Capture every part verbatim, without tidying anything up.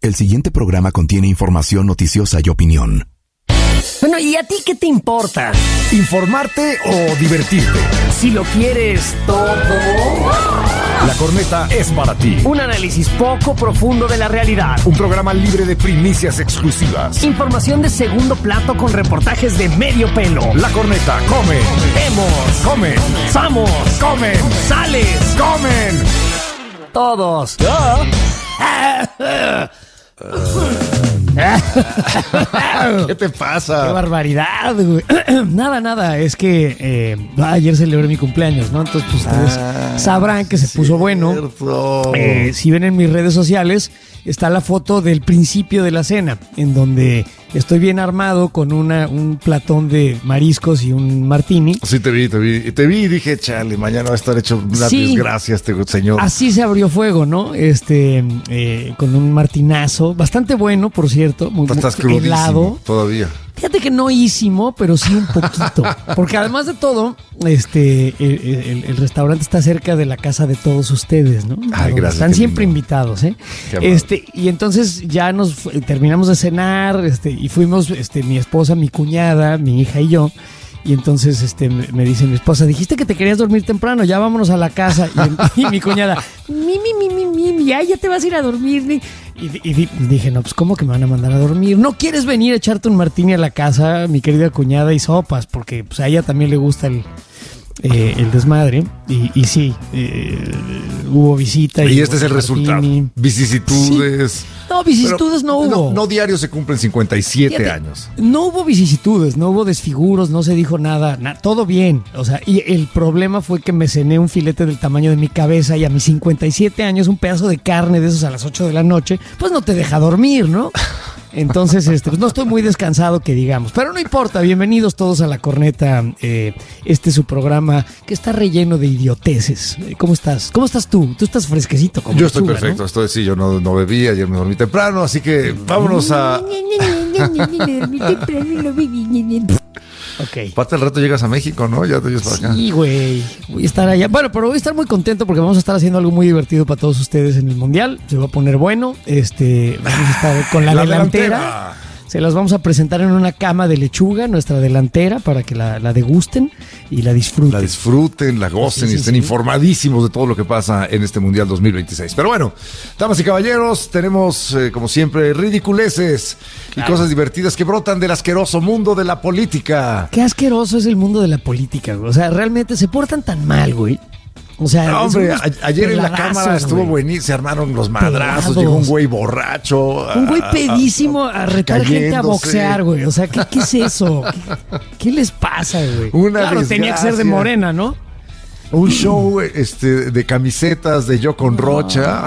El siguiente programa contiene información noticiosa y opinión. Bueno, ¿y a ti qué te importa? ¿Informarte o divertirte? Si lo quieres todo. La Corneta es para ti. Un análisis poco profundo de la realidad. Un programa libre de primicias exclusivas. Información de segundo plato con reportajes de medio pelo. La Corneta come. Vemos. Come. Vamos. Comen. Sales. Comen. Todos. ¿Qué te pasa? ¡Qué barbaridad, güey! Nada, nada, es que eh, ayer celebré mi cumpleaños, ¿no? Entonces, pues ustedes Ah, sabrán que se puso cierto. bueno. Eh, si ven en mis redes sociales, está la foto del principio de la cena, en donde estoy bien armado con una, un platón de mariscos y un martini. Sí, te vi, te vi. Te vi y dije, chale, mañana va a estar hecho una Sí. desgracia este señor. Así se abrió fuego, ¿no? Este, eh, con un martinazo, bastante bueno, por cierto, muy, Estás muy crudísimo helado. todavía. Fíjate que no ísimo, pero sí un poquito. Porque además de todo, este, el, el- el restaurante está cerca de la casa de todos ustedes, ¿no? Ay, Donde gracias, Están qué siempre lindo. invitados, ¿eh? Qué amable. Este, y entonces ya nos fu- terminamos de cenar, este, y fuimos, este, mi esposa, mi cuñada, mi hija y yo. Y entonces este, me me dice mi esposa, dijiste que te querías dormir temprano, ya vámonos a la casa. Y, y mi cuñada, mi, mi, mi, mi, mi, mi, ay, ya te vas a ir a dormir. ni-". Y, di- y di- dije, no, pues ¿cómo que me van a mandar a dormir? ¿No quieres venir a echarte un martini a la casa, mi querida cuñada, y sopas? Porque pues, a ella también le gusta el, eh, el desmadre. Y, y sí, eh, hubo visita. Y hubo este es el martini. resultado. Vicisitudes. No, vicisitudes Pero no hubo. No, no diario se cumplen cincuenta y siete Fíjate, años. No hubo vicisitudes, no hubo desfiguros, no se dijo nada, na- todo bien. O sea, y el problema fue que me cené un filete del tamaño de mi cabeza y a mis cincuenta y siete años un pedazo de carne de esos a las ocho de la noche, pues no te deja dormir, ¿no? Entonces, este, pues no estoy muy descansado, que digamos. Pero no importa, bienvenidos todos a La Corneta. Eh, este es su programa que está relleno de idioteces. Eh, ¿Cómo estás? ¿Cómo estás tú? Tú estás fresquecito. Como Yo estoy lechuga, perfecto, ¿no? estoy sí, yo no, no bebí, ayer me dormí temprano, así que vámonos a... Ok. Parte del rato llegas a México, ¿no? Ya te llevas para acá. Sí, güey. Voy a estar allá. Bueno, pero voy a estar muy contento porque vamos a estar haciendo algo muy divertido para todos ustedes en el Mundial. Se va a poner bueno. Este, vamos a estar con la, La delantera. delantera. Se las vamos a presentar en una cama de lechuga, nuestra delantera, para que la, la degusten y la disfruten. La disfruten, la gocen Sí, sí, y estén sí. informadísimos de todo lo que pasa en este Mundial dos mil veintiséis. Pero bueno, damas y caballeros, tenemos, eh, como siempre, ridiculeces y cosas divertidas que brotan del asqueroso mundo de la política. Qué asqueroso es el mundo de la política, güey. O sea, realmente se portan tan mal, güey. O sea, No, son hombre, unos a- ayer en la peladazos, cámara estuvo güey. buenísimo, se armaron los madrazos, Pelados. llegó un güey borracho. Un güey a- a- pedísimo a retar gente a cayéndose. boxear, güey. O sea, ¿qué, qué es eso? ¿Qué, qué les pasa, güey? Una claro, tenía que ser de desgracia. Morena, ¿no? Un show este, de camisetas de Yo con Rocha.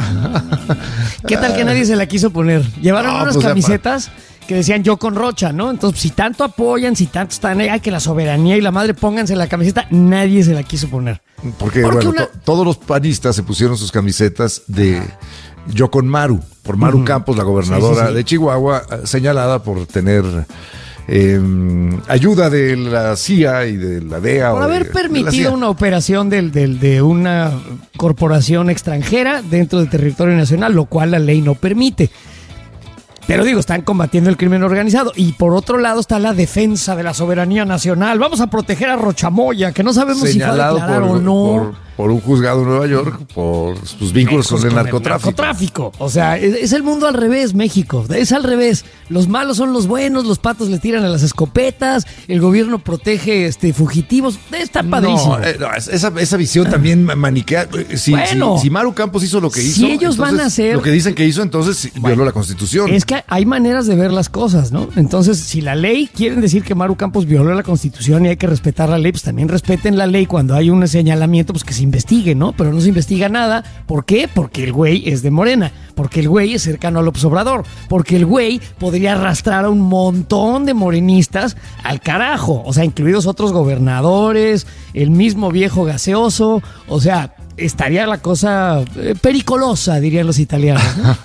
¿Qué tal que nadie se la quiso poner? Llevaron No, unas pues, camisetas que decían Yo con Rocha, ¿no? Entonces, si tanto apoyan, si tanto están ahí, ay, que la soberanía y la madre pónganse la camiseta, nadie se la quiso poner. Porque, Porque bueno, una- to- todos los panistas se pusieron sus camisetas de Yo con Maru, por Maru Ujú. Campos, la gobernadora Sí, sí, sí. de Chihuahua, eh, señalada por tener eh, ayuda de la C I A y de la D E A. Por o de- haber de la C I A. permitido una operación del, del- de una corporación extranjera dentro del territorio nacional, lo cual la ley no permite. Pero digo, están combatiendo el crimen organizado. Y por otro lado está la defensa de la soberanía nacional. Vamos a proteger a Rochamoya, que no sabemos si fue a Señalado declarar por, o no. por, por un juzgado en Nueva York por sus vínculos con el narcotráfico. narcotráfico. O sea, es, es el mundo al revés, México. Es al revés. Los malos son los buenos, los patos le tiran a las escopetas, el gobierno protege este, fugitivos. Está padrísimo. No, eh, no, es- esa, esa visión también ma- maniquea. eh, Si, Bueno. si, si Maru Campos hizo lo que Si hizo, ellos van entonces, a hacer- lo que dicen que hizo, entonces sí, violó la Constitución. Es que hay maneras de ver las cosas, ¿no? Entonces, si la ley quieren decir que Maru Campos violó la Constitución y hay que respetar la ley, pues también respeten la ley cuando hay un señalamiento, pues que se investigue, ¿no? Pero no se investiga nada. ¿Por qué? Porque el güey es de Morena, porque el güey es cercano a López Obrador, porque el güey podría arrastrar a un montón de morenistas al carajo, o sea, incluidos otros gobernadores, el mismo viejo gaseoso, o sea, estaría la cosa eh, pericolosa, dirían los italianos, ¿no?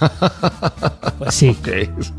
Pues sí. Ok.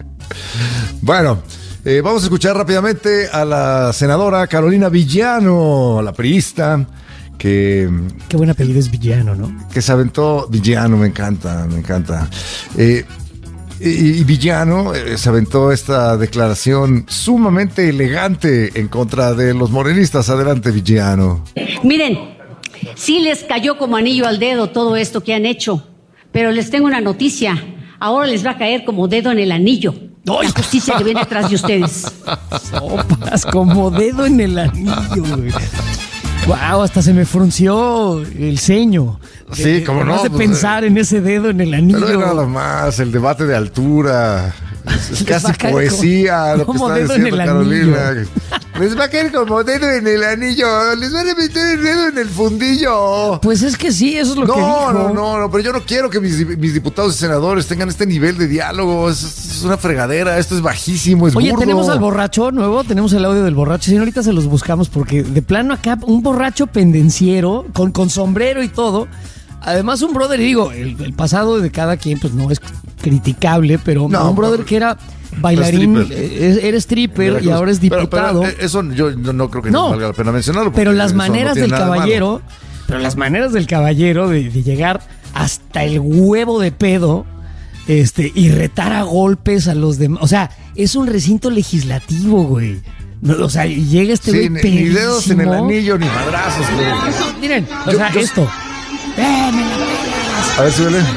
Bueno, eh, vamos a escuchar rápidamente a la senadora Carolina Villano, la priista, que, Qué buen apellido es Villano, ¿no? que se aventó. Villano, me encanta, me encanta. Eh, Y, y Villano eh, se aventó esta declaración sumamente elegante en contra de los morenistas. Adelante, Villano. Miren, sí les cayó como anillo al dedo todo esto que han hecho, pero les tengo una noticia. Ahora les va a caer como dedo en el anillo la justicia que viene detrás de ustedes. Sopas, como dedo en el anillo, güey. Wow, hasta se me frunció el ceño. Sí, de, cómo no. de Pues, pensar en ese dedo en el anillo. Pero nada más, el debate de altura. Es, es casi poesía lo que está diciendo Carolina. Les va a caer como dedo en el anillo. Les van a meter el dedo en el fundillo. Pues es que sí, eso es lo no, que dijo. No, no, no, pero yo no quiero que mis, mis diputados y senadores tengan este nivel de diálogo. Es, es una fregadera, esto es bajísimo, es Oye, burdo. tenemos al borracho nuevo, tenemos el audio del borracho. Sí, ahorita se los buscamos porque de plano acá un borracho pendenciero con, con sombrero y todo. Además, un brother, y digo, el, el pasado de cada quien pues no es criticable, pero no, un brother que era bailarín, stripper. era stripper y ahora es diputado. Pero, pero eso yo no creo que no, no valga la pena mencionarlo. Pero las maneras no del caballero, pero las maneras del caballero de, de llegar hasta el huevo de pedo este, y retar a golpes a los demás. O sea, es un recinto legislativo, güey. No, o sea, llega este güey sí, ni dedos en el anillo, ni madrazos, güey. Miren, o yo, sea, yo, esto. ¡Eh, me la pegas! A ver si vele.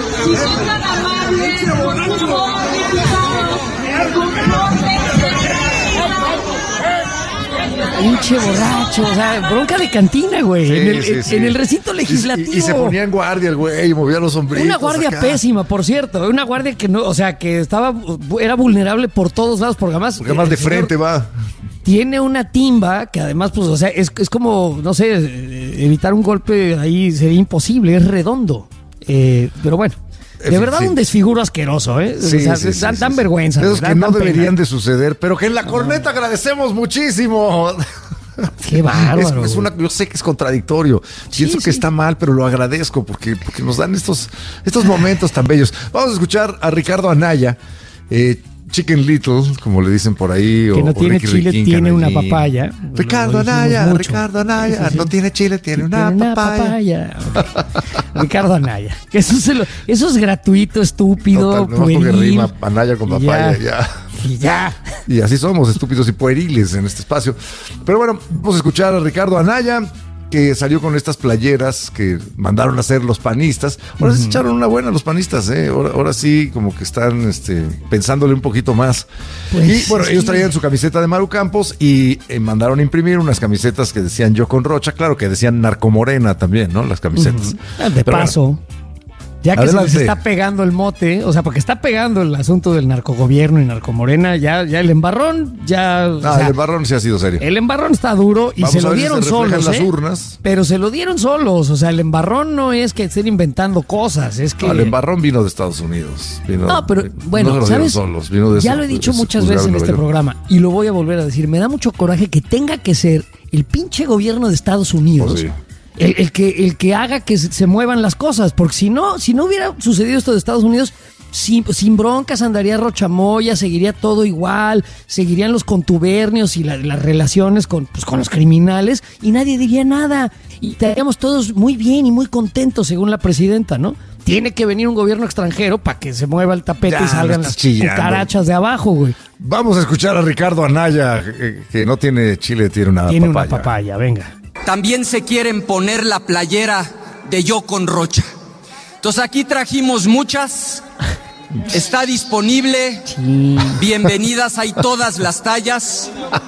Pinche borracho, o sea, bronca de cantina, güey. Sí, en, el, sí, sí. en el recinto legislativo. Y, y, y se ponía en guardia el güey, y movía los sombritos. Una guardia acá. pésima, por cierto. Una guardia que no, o sea, que estaba, era vulnerable por todos lados, porque además. Porque además de frente va. Tiene una timba que además, pues, o sea, es, es como, no sé, evitar un golpe ahí sería imposible, es redondo. Eh, pero bueno. De verdad sí. un desfiguro asqueroso, ¿eh? Sí, o sea, sí, dan, sí, dan sí. vergüenza. Esos dan, que no deberían pena. de suceder, pero que en la corneta no. agradecemos muchísimo. Qué bárbaro. Es, es una, yo sé que es contradictorio. Sí, Pienso sí. que está mal, pero lo agradezco porque, porque nos dan estos, estos momentos tan bellos. Vamos a escuchar a Ricardo Anaya, eh, Chicken Little, como le dicen por ahí. Que o, no tiene o chile, Ricky tiene King, una allí. papaya. Ricardo Anaya, Ricardo Anaya, sí, sí, sí. no tiene chile, tiene, tiene una, una papaya. papaya. Okay. Ricardo Anaya. Que eso, se lo, eso es gratuito, estúpido, Total, no, pueril. porque rima Anaya con papaya, ya. ya. Y ya. Y así somos, estúpidos y pueriles en este espacio. Pero bueno, vamos a escuchar a Ricardo Anaya, que salió con estas playeras que mandaron a hacer los panistas. Ahora uh-huh. se echaron una buena los panistas, ¿eh? Ahora, ahora sí, como que están este, pensándole un poquito más. Pues, y bueno, sí. ellos traían su camiseta de Maru Campos y eh, mandaron a imprimir unas camisetas que decían Yo con Rocha, claro que decían Narcomorena también, ¿no? Las camisetas. Uh-huh. De Pero paso. Bueno, ya que Adelante. se les está pegando el mote, o sea, porque está pegando el asunto del narcogobierno y narcomorena, ya, ya el embarrón, ya. Ah, o sea, el embarrón sí ha sido serio. El embarrón está duro y Vamos se lo a ver dieron si se reflejan solos. las ¿eh? urnas. Pero se lo dieron solos, o sea, el embarrón no es que estén inventando cosas, es que. No, el embarrón vino de Estados Unidos. Vino, no, pero bueno, no se lo ¿sabes? Solos, vino de ya ese, lo he dicho de muchas veces en este York. programa y lo voy a volver a decir. Me da mucho coraje que tenga que ser el pinche gobierno de Estados Unidos. Pues sí. El, el, que, el que haga que se, se muevan las cosas, porque si no, si no hubiera sucedido esto de Estados Unidos, sin, sin broncas andaría Rochamoya, seguiría todo igual, seguirían los contubernios y la, las relaciones con, pues, con los criminales y nadie diría nada. Y estaríamos todos muy bien y muy contentos, según la presidenta, ¿no? Tiene que venir un gobierno extranjero para que se mueva el tapete ya, y salgan no las chillando. cucarachas de abajo, güey. Vamos a escuchar a Ricardo Anaya, que, que no tiene chile, tiene una tiene papaya. Tiene una papaya, venga. También se quieren poner la playera de Yo con Rocha. Entonces aquí trajimos muchas. Está disponible. Sí. Bienvenidas, hay todas las tallas.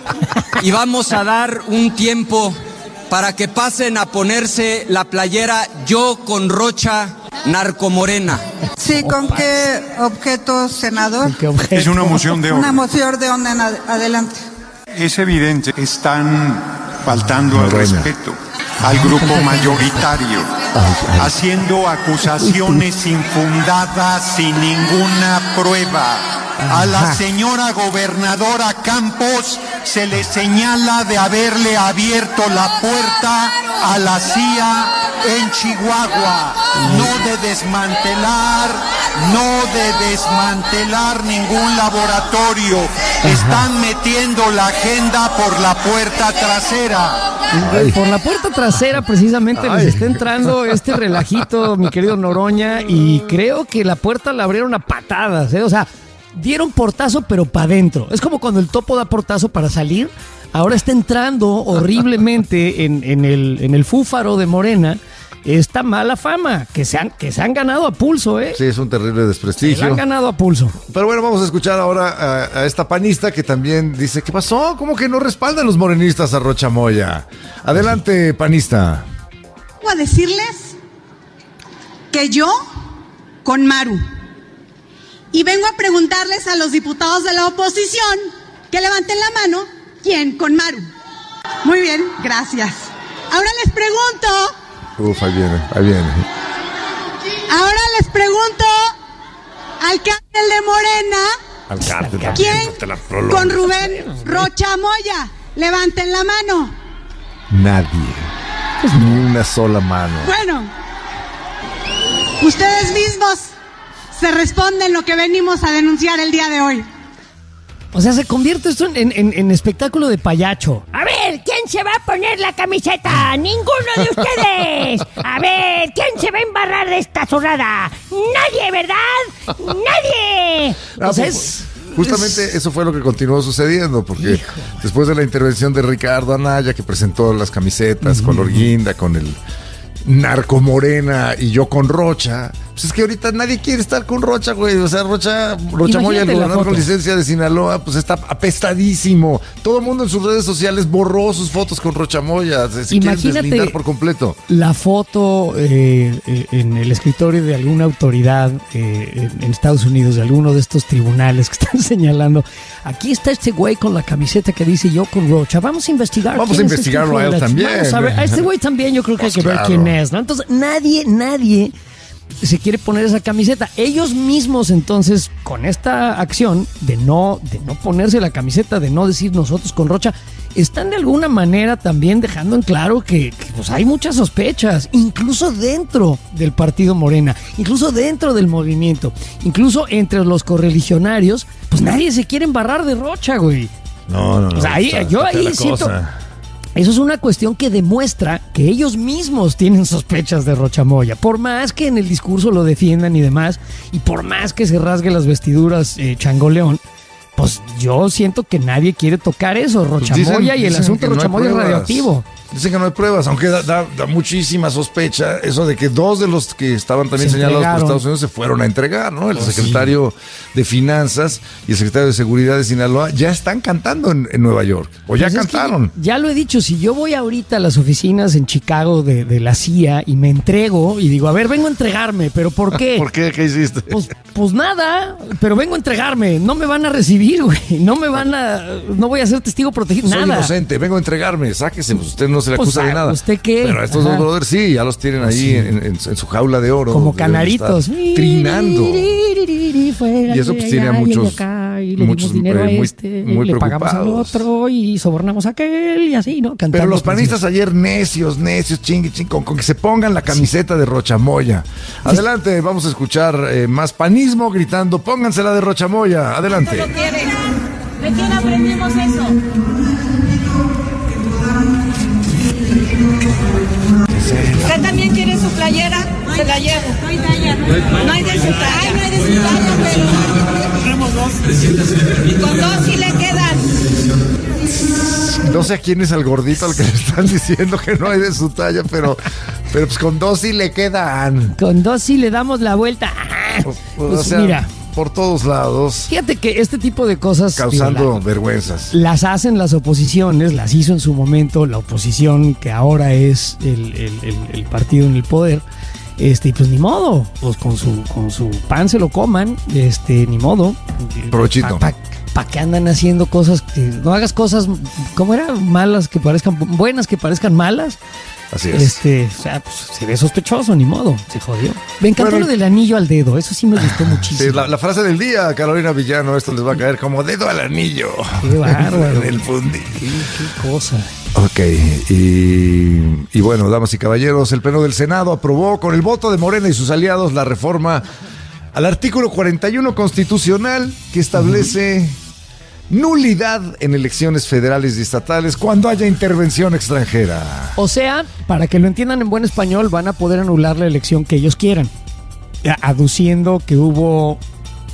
Y vamos a dar un tiempo para que pasen a ponerse la playera Yo con Rocha Narcomorena. Sí, ¿con qué objeto, senador? ¿Qué objeto? Es una moción de orden. Una moción de orden, ad- adelante. Es evidente que están faltando al Morena. respeto al grupo mayoritario, haciendo acusaciones infundadas sin ninguna prueba. A la señora gobernadora Campos se le señala de haberle abierto la puerta a la C I A en Chihuahua, no de desmantelar, no de desmantelar ningún laboratorio. Están metiendo la agenda por la puerta trasera. Ay. Por la puerta trasera precisamente Ay. les está entrando este relajito, mi querido Noroña, y creo que la puerta la abrieron a patadas, ¿eh? O sea, dieron portazo, pero para adentro. Es como cuando el topo da portazo para salir. Ahora está entrando horriblemente en, en, el, en el fúfaro de Morena esta mala fama que se han, que se han ganado a pulso, ¿eh? Sí, es un terrible desprestigio. Se han ganado a pulso. Pero bueno, vamos a escuchar ahora a, a esta panista que también dice, ¿qué pasó? ¿Cómo que no respaldan los morenistas a Rocha Moya? Adelante, panista. Voy a decirles que yo con Maru. Y vengo a preguntarles a los diputados de la oposición que levanten la mano. ¿Quién? Con Maru. Muy bien, gracias. Ahora les pregunto. Uf, ahí viene, ahí viene. Ahora les pregunto al cártel de Morena. Al cártel. ¿Quién? Con Rubén Rocha Moya. Levanten la mano. Nadie. Ni una sola mano. Bueno, ustedes mismos se responden lo que venimos a denunciar el día de hoy. O sea, se convierte esto en, en, en espectáculo de payacho. A ver, ¿quién se va a poner la camiseta? ¡Ninguno de ustedes! A ver, ¿quién se va a embarrar de esta zorrada? ¡Nadie, verdad! ¡Nadie! Ah, O sea, pues, es- justamente es- eso fue lo que continuó sucediendo, porque Hijo. después de la intervención de Ricardo Anaya, que presentó las camisetas color guinda con el narco Morena y yo con Rocha, pues es que ahorita nadie quiere estar con Rocha, güey. O sea, Rocha, Rocha Moya, el Imagínate la gobernador con foto. licencia de Sinaloa, pues está apestadísimo. Todo el mundo en sus redes sociales borró sus fotos con Rocha Moya. Se, se quieren Imagínate deslindar por completo. la foto eh, eh, en el escritorio de alguna autoridad eh, en, en Estados Unidos, de alguno de estos tribunales que están señalando. Aquí está este güey con la camiseta que dice yo con Rocha. Vamos a investigar. Vamos quién a es este investigarlo hijo a de él la ch- también. Vamos a ver, a este güey también yo creo que Pues hay que ver claro. quién es, ¿no? Entonces nadie, nadie se quiere poner esa camiseta. Ellos mismos, entonces, con esta acción de no, de no ponerse la camiseta, de no decir nosotros con Rocha, están de alguna manera también dejando en claro que, que, pues, hay muchas sospechas, incluso dentro del partido Morena, incluso dentro del movimiento, incluso entre los correligionarios, pues nadie se quiere embarrar de Rocha, güey. No, no, no. O sea, ahí- está- yo está ahí la siento- cosa. Eso es una cuestión que demuestra que ellos mismos tienen sospechas de Rocha Moya. Por más que en el discurso lo defiendan y demás, y por más que se rasgue las vestiduras eh, Changoleón, pues yo siento que nadie quiere tocar eso, Rocha Pues dicen- Moya, y el dicen asunto que de no Rocha hay Moya es pruebas. radioactivo. Dicen que no hay pruebas, aunque da, da- da muchísima sospecha eso de que dos de los que estaban también Se señalados por entregaron. Estados Unidos se fueron a entregar, ¿no? El Oh, sí. secretario de Finanzas y el secretario de Seguridad de Sinaloa ya están cantando en, en Nueva York, o ya Pues es que cantaron. ya lo he dicho, si yo voy ahorita a las oficinas en Chicago de, de la C I A y me entrego y digo, a ver, vengo a entregarme, ¿pero por qué? ¿Por qué? ¿Qué hiciste? Pues, pues nada, pero vengo a entregarme. No me van a recibir, güey. No me van a. No voy a ser testigo protegido. Soy Nada. inocente, vengo a entregarme, sáquese, pues usted no se le Pues, acusa de ah, nada. ¿usted qué? Pero a estos Ajá. dos brothers sí, ya los tienen ahí Sí. en, en- en su jaula de oro. Como donde deben canaritos. estar Trinando. Y eso pues tiene a muchos, Y le muchos dimos dinero a eh, muy, este, muy y le pagamos al preocupados. otro y sobornamos a aquel y así, ¿no? Cantando Pero los por panistas ayer necios, necios, chingui, ching, con, con que se pongan la camiseta de Rochamoya. Adelante, vamos a escuchar eh, más panismo gritando, pónganse la de Rochamoya. Adelante. ¿De quién aprendimos eso? ¿Usted también quiere su playera? Se la llevo. No hay talla, ¿no? No hay de su talla. Ay, no hay de su talla, pero... Tenemos dos. Y con dos sí le quedan. No sé a quién es el gordito al que le están diciendo que no hay de su talla, pero, pero pues con dos sí le quedan. Con dos sí le damos la vuelta. Pues, Pues o sea, mira, por todos lados, fíjate que este tipo de cosas causando digo, la- vergüenzas. las hacen las oposiciones, las hizo en su momento la oposición que ahora es el, el- el- el partido en el poder. Este, y pues ni modo, pues con su, con su pan se lo coman, este, ni modo. Provechito. ¿Para pa, qué andan haciendo cosas que no hagas cosas, ¿cómo era? Malas que parezcan, buenas que parezcan malas? Así es. Este, o sea, pues se ve sospechoso, ni modo, se jodió. Me encantó Bueno, lo del anillo al dedo, eso sí me gustó muchísimo. Sí, la, la frase del día, Carolina Villano, esto les va a caer como dedo al anillo. Qué bárbaro. En el fundillo. Qué, qué cosa. Ok, y, y bueno, damas y caballeros, el Pleno del Senado aprobó con el voto de Morena y sus aliados la reforma al artículo cuarenta y uno constitucional que establece nulidad en elecciones federales y estatales cuando haya intervención extranjera. O sea, para que lo entiendan en buen español, van a poder anular la elección que ellos quieran, a- aduciendo que hubo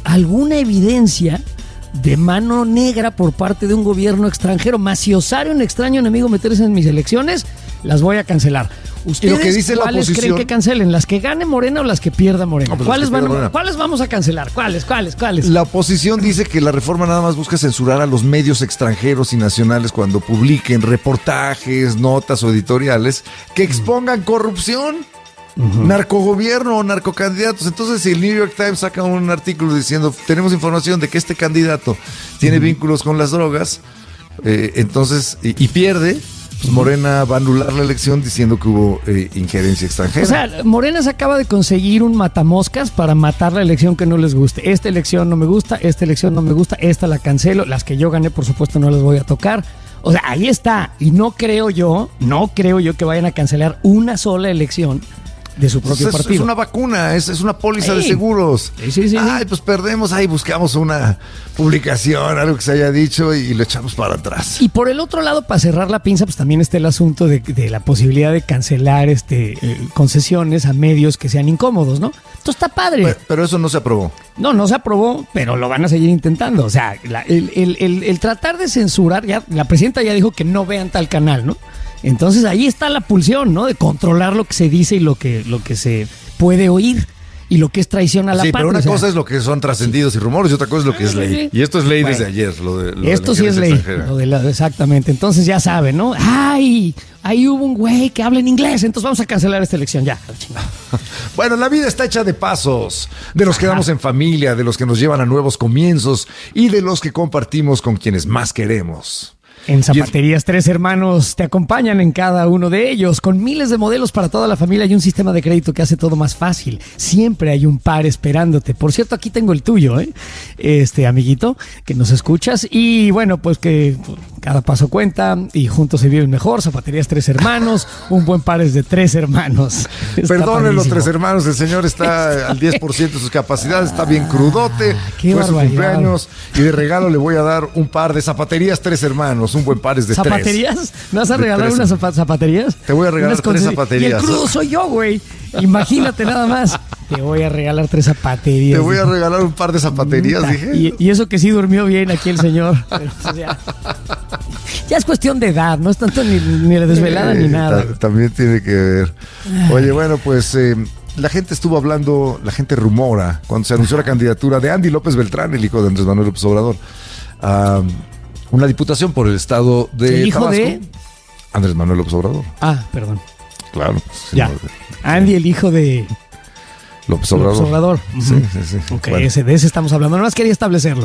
alguna evidencia de mano negra por parte de un gobierno extranjero. Más si osara un extraño enemigo meterse en mis elecciones, las voy a cancelar. ¿Ustedes que dice la cuáles oposición? creen que cancelen? ¿Las que gane Morena o las que pierda Morena? No, pues ¿Cuáles, las que van, pierda Morena. ¿Cuáles vamos a cancelar? ¿Cuáles? ¿Cuáles? ¿Cuáles? La oposición dice que la reforma nada más busca censurar a los medios extranjeros y nacionales cuando publiquen reportajes, notas o editoriales que expongan corrupción, uh-huh. narcogobierno o narcocandidatos. Entonces, si el New York Times saca un artículo diciendo tenemos información de que este candidato tiene uh-huh. vínculos con las drogas, eh, entonces, y, y pierde, pues Morena va a anular la elección diciendo que hubo eh, injerencia extranjera. O sea, Morena se acaba de conseguir un matamoscas para matar la elección que no les guste. Esta elección no me gusta, esta elección no me gusta, esta la cancelo. Las que yo gané, por supuesto, no las voy a tocar. O sea, ahí está. Y no creo yo, no creo yo que vayan a cancelar una sola elección de su propio es, partido. Es una vacuna, es, es una póliza sí. de seguros. Sí, sí, sí, Ay, sí. pues perdemos, ahí buscamos una publicación, algo que se haya dicho y lo echamos para atrás. Y por el otro lado, para cerrar la pinza, pues también está el asunto de, de la posibilidad de cancelar este eh, concesiones a medios que sean incómodos, ¿no? Entonces está padre. Pero, pero eso no se aprobó. No, no se aprobó, pero lo van a seguir intentando. O sea, la, el, el, el, el tratar de censurar, ya la presidenta ya dijo que no vean tal canal, ¿no? Entonces ahí está la pulsión, ¿no? De controlar lo que se dice y lo que, lo que se puede oír y lo que es traición a la sí, patria. pero una o sea, cosa es lo que son trascendidos sí. y rumores y otra cosa es lo que es ley. Y esto es ley bueno, desde ayer. Lo de, lo esto de sí es ley. Lo de la, exactamente. Entonces ya saben, ¿no? ¡Ay! Ahí hubo un güey que habla en inglés, entonces vamos a cancelar esta elección. Ya. Bueno, la vida está hecha de pasos, de los que damos en familia, de los que nos llevan a nuevos comienzos y de los que compartimos con quienes más queremos. En Zapaterías Tres Hermanos te acompañan en cada uno de ellos, con miles de modelos para toda la familia y un sistema de crédito que hace todo más fácil. Siempre hay un par esperándote. Por cierto, aquí tengo el tuyo, ¿eh? Este amiguito, que nos escuchas. Y bueno, pues que cada paso cuenta y juntos se viven mejor. Zapaterías Tres Hermanos, un buen par es de tres hermanos. Perdonen los tres hermanos, el señor está al diez por ciento de sus capacidades, está bien crudote. Ah, qué fue su barbaridad. cumpleaños y de regalo le voy a dar un par de Zapaterías Tres Hermanos. Un buen par es de ¿Zapaterías? tres. ¿Me vas a regalar tres. unas zap- zapaterías? Te voy a regalar Unas tres conce- zapaterías. Y el crudo soy yo, güey. Imagínate nada más. Te voy a regalar tres zapaterías. Te voy a regalar un par de zapaterías, dije. Y, y eso que sí durmió bien aquí el señor. Pero, pues, ya. ya es cuestión de edad, no es tanto ni, ni la desvelada Eh, ni nada. ta- También tiene que ver. Oye, bueno, pues eh, la gente estuvo hablando, la gente rumora, cuando se anunció la candidatura de Andy López Beltrán, el hijo de Andrés Manuel López Obrador, a una diputación por el estado de ¿El hijo Tabasco. de? Andrés Manuel López Obrador. Ah, perdón. Claro. pues, Ya. no, Andy, el hijo de López Obrador. López Obrador. Sí, Ujú. sí, sí. Ok, Bueno. ese, de ese estamos hablando. Nada más quería establecerlo.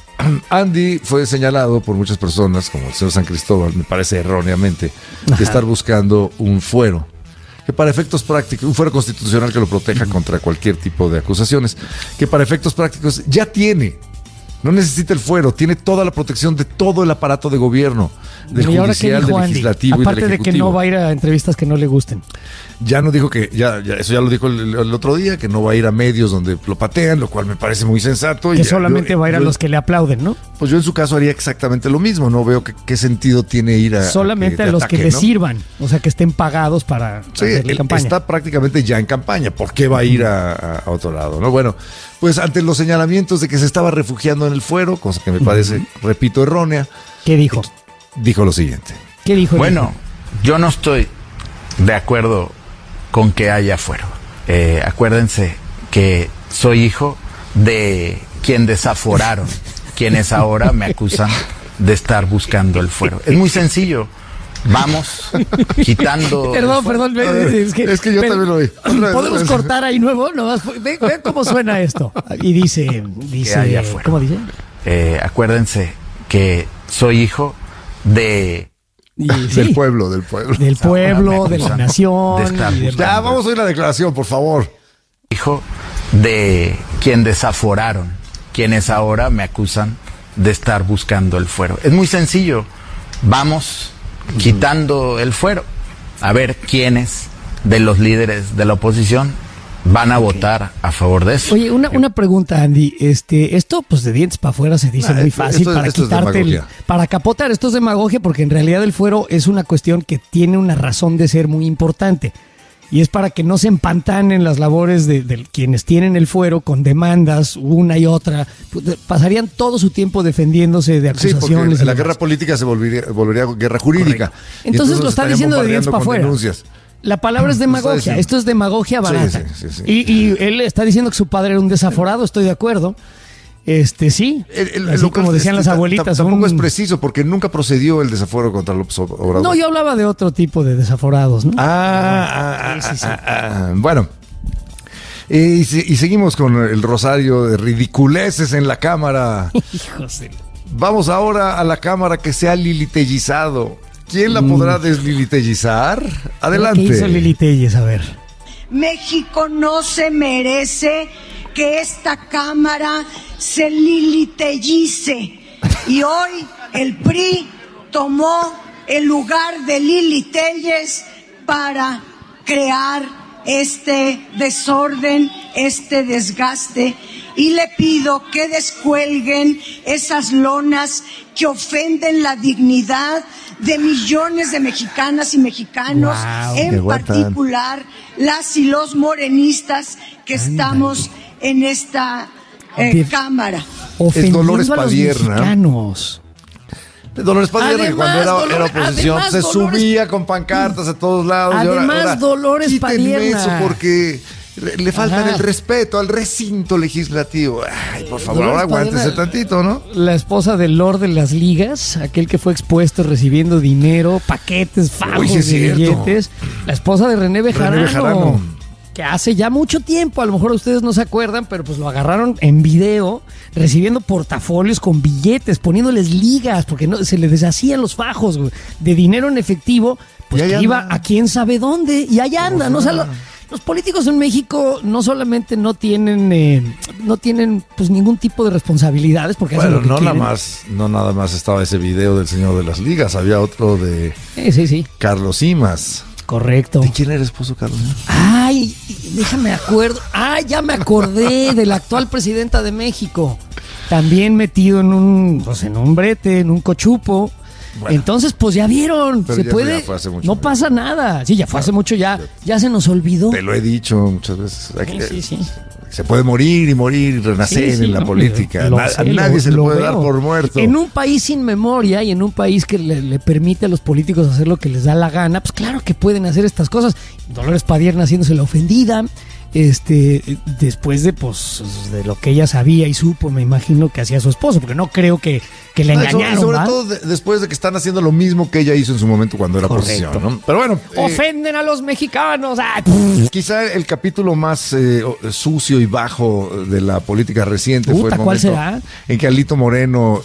Andy fue señalado por muchas personas, como el señor San Cristóbal, me parece erróneamente, Ajá. de estar buscando un fuero, que para efectos prácticos, un fuero constitucional que lo proteja contra cualquier tipo de acusaciones, que para efectos prácticos ya tiene. No necesita el fuero, tiene toda la protección de todo el aparato de gobierno, del ¿Y ahora qué judicial, dijo del Andy? legislativo y Aparte del de que ejecutivo. no va a ir a entrevistas que no le gusten. Ya no dijo que, ya, ya eso ya lo dijo el, el otro día, que no va a ir a medios donde lo patean, lo cual me parece muy sensato. y Que ya, solamente yo- va a ir a yo- los que le aplauden, ¿no? Pues yo en su caso haría exactamente lo mismo, no veo que- qué sentido tiene ir a... Solamente que a te los que ataquen, le ¿no? sirvan, o sea, que estén pagados para Sí, hacerle él campaña. está prácticamente ya en campaña. ¿Por qué va a ir a, a- a otro lado? ¿No? Bueno, pues ante los señalamientos de que se estaba refugiando en el fuero, cosa que me parece, repito, errónea, ¿Qué dijo? dijo lo siguiente. ¿Qué dijo? el Bueno, yo no estoy de acuerdo con que haya fuero. Eh, acuérdense que soy hijo de quien desaforaron, quienes ahora me acusan de estar buscando el fuero. Es muy sencillo. Vamos quitando... Perdón, perdón, ve- es que, Es que yo pero- también lo oí. Otra vez, ¿Podemos otra vez. cortar ahí nuevo? Nomás, ve, ve cómo suena esto. Y dice, dice, haya fuero. ¿cómo dice? Eh, acuérdense que soy hijo de... Y, Del sí, pueblo, del pueblo. del pueblo, Ahora me de la acusan nación. de estar y de- buscando. Ya, vamos a oír la declaración, por favor. hijo de quien desaforaron, quienes ahora me acusan de estar buscando el fuero. Es muy sencillo. Vamos quitando el fuero. A ver quiénes de los líderes de la oposición van a votar a favor de eso. Oye, una, una pregunta, Andy. Este, esto, pues de dientes para afuera se dice Ah, muy esto- fácil esto es- para esto es quitarte el, demagogia. para capotar. Esto es demagogia porque en realidad el fuero es una cuestión que tiene una razón de ser muy importante. y es para que no se empantanen las labores de, de quienes tienen el fuero con demandas una y otra. Pasarían todo su tiempo defendiéndose de acusaciones. Sí, porque la y guerra demás. política se volvería, volvería guerra jurídica. Entonces, entonces lo está diciendo de dientes para afuera. Denuncias. La palabra es demagogia, esto es demagogia barata. Sí, sí, sí, sí. Y, y él está diciendo que su padre era un desaforado, estoy de acuerdo. Este sí, el, el, así como decían las abuelitas. Tampoco un... es preciso porque nunca procedió el desafuero contra López Obrador. No, yo hablaba de otro tipo de desaforados, ¿no? Ah, ah, sí, sí, sí. ah, ah, bueno. Eh, y, y seguimos con el rosario de ridiculeces en la Cámara. Hijos de... Vamos ahora a la Cámara que se ha lilitellizado. ¿Quién la podrá deslilitellizar? Adelante. ¿Qué hizo Lili Telles? A ver. México no se merece que esta Cámara se lilitellice. Y hoy el P R I tomó el lugar de Lili Telles para crear este desorden, este desgaste. Y le pido que descuelguen esas lonas que ofenden la dignidad de millones de mexicanas y mexicanos, wow, en particular las y los morenistas que Ándale. estamos en esta eh, de, Cámara. Es Dolores a los Padierna. mexicanos. Dolores Padierna, Además, que cuando era, Dolores, era oposición además, se Dolores, subía con pancartas a todos lados. Además, y ahora, ahora, Dolores Padierna. eso porque le faltan Ajá. el respeto al recinto legislativo. Ay, por favor, Dolores ahora aguántese tantito, ¿no? La esposa del Lord de las Ligas, aquel que fue expuesto recibiendo dinero, paquetes, fajos Uy, sí de billetes. La esposa de René Bejarano. René Bejarano. Que hace ya mucho tiempo, a lo mejor ustedes no se acuerdan, pero pues lo agarraron en video, recibiendo portafolios con billetes, poniéndoles ligas, porque no se le deshacían los fajos güey, de dinero en efectivo, pues que iba a quién sabe dónde, y allá anda, ¿no? O sea, lo, los políticos en México no solamente no tienen eh, no tienen pues ningún tipo de responsabilidades, porque bueno, hacen lo que no quieren. nada más, no nada más estaba ese video del señor de las ligas, había otro de sí, sí, sí. Carlos Simas. Correcto. ¿De quién era esposo Carlos? Ay, déjame acuerdo. Ay, ya me acordé de la actual presidenta de México. También metido en un, pues en un brete, en un cochupo. Bueno, entonces, pues ya vieron, se ya, puede, ya fue hace mucho, no pasa nada. Sí, ya fue claro, hace mucho, ya, ya se nos olvidó. Te lo he dicho muchas veces. Sí, sí, sí. Se puede morir y morir y renacer sí, sí, en la no, política. Lo, a, sé, a nadie lo, se le puede veo. dar por muerto. En un país sin memoria y en un país que le, le permite a los políticos hacer lo que les da la gana, pues claro que pueden hacer estas cosas. Dolores Padierna haciéndose la ofendida. Este, después de pues de lo que ella sabía y supo, me imagino que hacía su esposo, porque no creo que, que le engañaron. Sobre, sobre todo de, después de que están haciendo lo mismo que ella hizo en su momento cuando era oposición, ¿no? Pero bueno, ofenden eh, a los mexicanos. Ay, quizá el capítulo más eh, sucio y bajo de la política reciente Puta, fue el momento ¿cuál será? en que Alito Moreno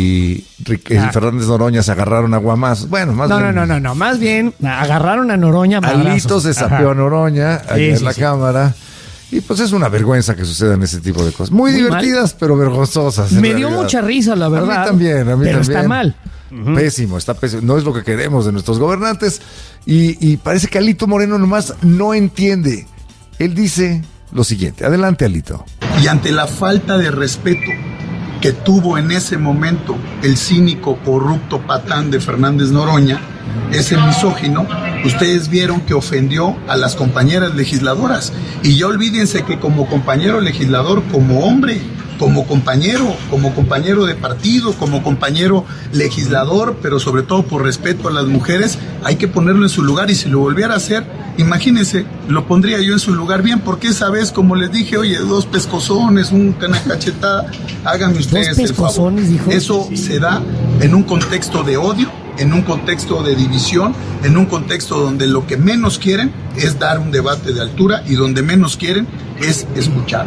y ah. Fernández Noroña se agarraron a guamazos. Bueno, más no, bien. No, no, no, no, más bien agarraron a Noroña. Alito se sapeó a Noroña allá sí, en sí, la sí. Cámara. Y pues es una vergüenza que sucedan ese tipo de cosas. Muy, Muy divertidas, mal. pero vergonzosas. Me dio mucha risa, la verdad. A mí también, a mí pero también. está mal. Pésimo, está pésimo. No es lo que queremos de nuestros gobernantes. Y, y parece que Alito Moreno nomás no entiende. Él dice lo siguiente. Adelante, Alito. Y ante la falta de respeto que tuvo en ese momento el cínico, corrupto patán de Fernández Noroña, ese misógino, ustedes vieron que ofendió a las compañeras legisladoras. Y ya olvídense que como compañero legislador, como hombre, como compañero, como compañero de partido, como compañero legislador, pero sobre todo por respeto a las mujeres, hay que ponerlo en su lugar. Y si lo volviera a hacer, imagínense, lo pondría yo en su lugar bien, porque esa vez, como les dije, oye, dos pescozones, una cachetada, háganme ustedes el favor. Dijo. Eso sí. se da en un contexto de odio, en un contexto de división, en un contexto donde lo que menos quieren es dar un debate de altura y donde menos quieren es escuchar.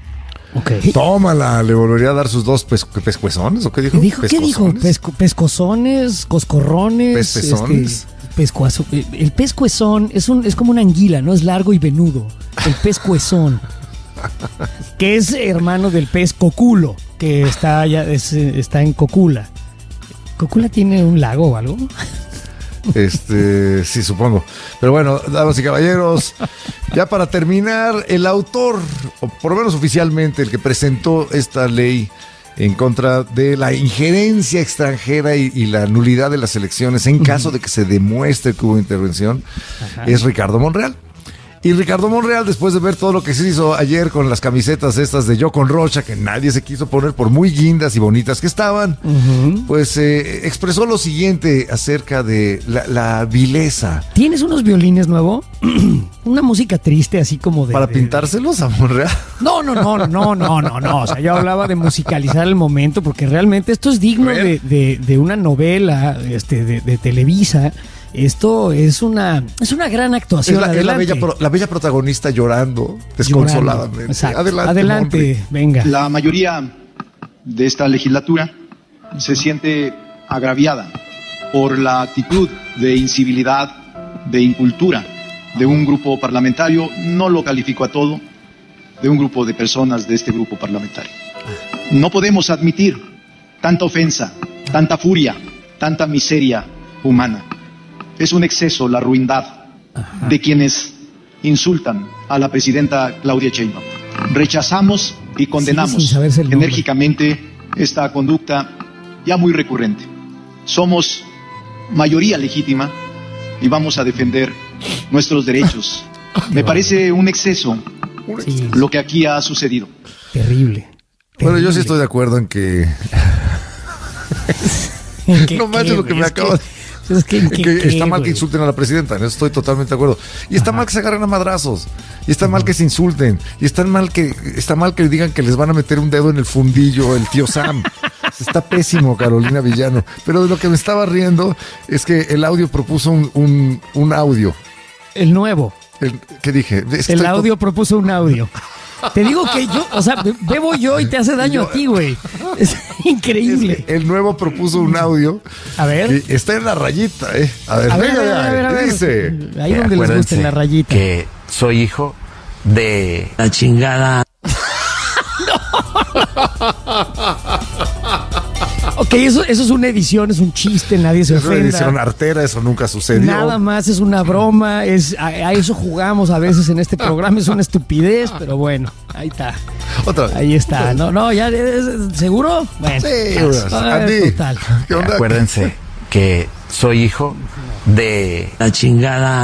Okay. Tómala, le volvería a dar sus dos pes- pescuezones, ¿o qué dijo? ¿Qué dijo? ¿Qué dijo? Pesco- pescozones, coscorrones. Pespezones. Este, pescuazo. El pescuezón es un, es como una anguila, ¿no? Es largo y venudo. El pescuezón. Que es hermano del pez coculo, que está allá, es, está en Cocula. ¿Cocula tiene un lago o algo? Este, sí, supongo. Pero bueno, damas y caballeros, ya para terminar, el autor, o por lo menos oficialmente, el que presentó esta ley en contra de la injerencia extranjera y, y la nulidad de las elecciones en caso de que se demuestre que hubo intervención, Ajá. es Ricardo Monreal. Y Ricardo Monreal, después de ver todo lo que se hizo ayer con las camisetas estas de Yo con Rocha, que nadie se quiso poner por muy guindas y bonitas que estaban, uh-huh. pues eh, expresó lo siguiente acerca de la, la vileza. ¿Tienes unos violines nuevos? Una música triste, así como de... ¿Para de, pintárselos a Monreal? No, no, no, no, no, no, no. O sea, yo hablaba de musicalizar el momento, porque realmente esto es digno de, de, de una novela este, de, de Televisa. Esto es una es una gran actuación. Es la, es la, bella, la bella protagonista llorando desconsoladamente. Llorando. Adelante, Adelante venga. La mayoría de esta legislatura se siente agraviada por la actitud de incivilidad, de incultura de un grupo parlamentario, no lo califico a todo, de un grupo de personas de este grupo parlamentario. No podemos admitir tanta ofensa, tanta furia, tanta miseria humana. Es un exceso la ruindad Ajá. de quienes insultan a la presidenta Claudia Sheinbaum. Rechazamos y condenamos sí, enérgicamente esta conducta ya muy recurrente. Somos mayoría legítima y vamos a defender nuestros derechos. Me parece un exceso sí. lo que aquí ha sucedido. Terrible. Bueno, yo sí estoy de acuerdo en que... no manches lo que me acabo de... Es que, que, que está mal wey. que insulten a la presidenta, en eso estoy totalmente de acuerdo. Y está Ajá. mal que se agarren a madrazos, y está Ajá. mal que se insulten, y está mal que está mal que digan que les van a meter un dedo en el fundillo el tío Sam. Está pésimo, Carolina Villano. Pero de lo que me estaba riendo es que el audio propuso un, un, un audio. El nuevo. El, ¿Qué dije? Es que el audio to... propuso un audio. Te digo que yo, o sea, bebo yo y te hace daño yo, a ti, güey. Es increíble. Es que el nuevo propuso un audio. A ver. Que está en la rayita, ¿eh? A ver, a ver, venga, a ver, a ver, a ver. Dice. Ahí donde les gusta, en la rayita. Que soy hijo de la chingada. Ok, eso, eso es una edición, es un chiste, nadie se ofenda. Es una edición artera, eso nunca sucedió. Nada más, es una broma, es a, a eso jugamos a veces en este programa, es una estupidez, pero bueno, ahí está. Otra vez. Ahí está. No, no, ya, ¿seguro? Bueno. Sí, ah, total. ¿Qué onda? Acuérdense que soy hijo de la chingada.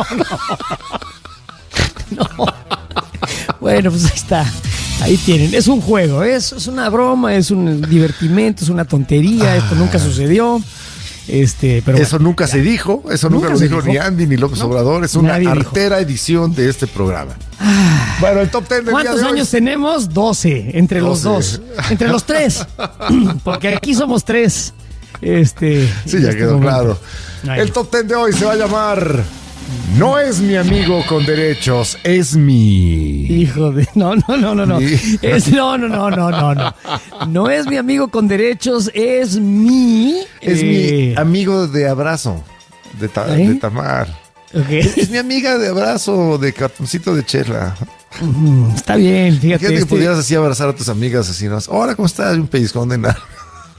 No, no. Bueno, pues ahí está. Ahí tienen, es un juego, es, es una broma, es un divertimento, es una tontería, ah. esto nunca sucedió. Este, pero eso bueno, nunca ya. se dijo, eso nunca, nunca lo dijo, dijo ni Andy ni López no, Obrador, es una artera dijo. edición de este programa. Ah. Bueno, el top ten del ¿Cuántos día de años hoy? tenemos? doce, entre doce. Los dos, entre los tres, porque aquí somos tres. Este, sí, ya este quedó momento. claro. Ay. El top ten de hoy se va a llamar... No es mi amigo con derechos, es mi... Hijo de... No, no, no, no, no. Es, no, no, no, no, no, no. No es mi amigo con derechos, es mi... Es eh... mi amigo de abrazo, de, ta... ¿Eh? de Tamar. Okay. Es mi amiga de abrazo, de cartoncito de chela. Uh, está bien, fíjate. Fíjate que este... pudieras así abrazar a tus amigas así, ¿no? Hola, ¿cómo estás? Un pellizcón de nada.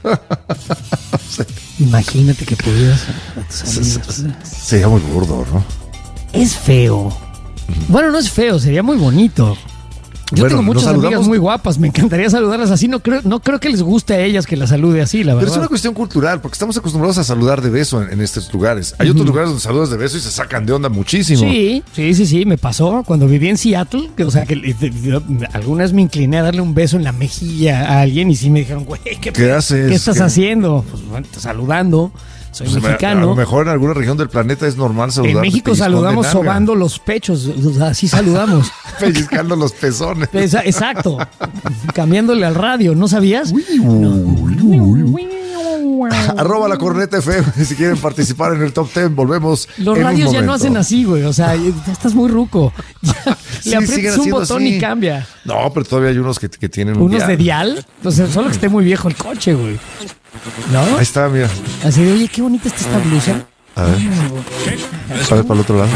Sí. Imagínate que pudieras a tus amigos. Sería muy burdo, ¿no? Es feo. Bueno, no es feo, sería muy bonito. Yo bueno, tengo muchas amigas muy guapas, me encantaría saludarlas así. No creo, no creo que les guste a ellas que las salude así, la verdad. Pero es una cuestión cultural, porque estamos acostumbrados a saludar de beso en, en estos lugares. Hay uh-huh. otros lugares donde saludas de beso y se sacan de onda muchísimo. Sí, sí, sí, sí, me pasó cuando viví en Seattle. Que, o sea, que algunas me incliné a darle un beso en la mejilla a alguien y sí me dijeron, güey, ¿qué, ¿qué haces? ¿Qué estás ¿Qué? haciendo? Pues bueno, saludando. Soy pues mexicano. A lo mejor en alguna región del planeta es normal saludar. En México saludamos sobando los pechos, o sea, así saludamos. Pellizcando los pezones. Exacto. Cambiándole al radio, ¿no sabías? Uy, uy, uy, uy. Arroba la corneta F M si quieren participar en el top ten. Volvemos. Los en radios un ya no hacen así, güey. O sea, ya estás muy ruco. Ya, sí, le aprietas un botón así. Y cambia. No, pero todavía hay unos que, que tienen unos un de dial. Entonces, solo que esté muy viejo el coche, güey. ¿No? Ahí está, mira. Así de, oye, qué bonita está esta blusa. A ver. A ver, para el otro lado.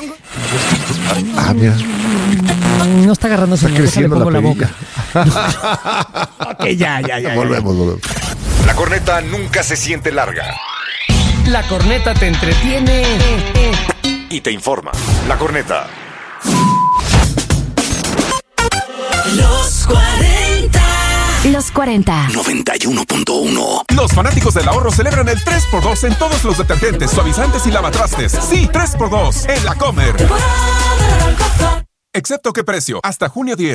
Ah, mira. No está agarrando está creciendo le pongo la, la boca. Ok, ya, ya, ya. Volvemos, ya. volvemos. La corneta nunca se siente larga. La corneta te entretiene y te informa. La corneta. Los cuarenta. Los cuarenta. noventa y uno punto uno. No Los fanáticos del ahorro celebran el tres por dos en todos los detergentes, suavizantes y lavatrastes. Sí, tres por dos en La Comer. Excepto qué precio, hasta junio diez.